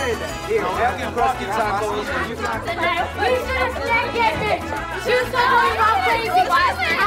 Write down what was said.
saying that. Here, have your crusty tacos. We should have said get this. She was so about crazy. Why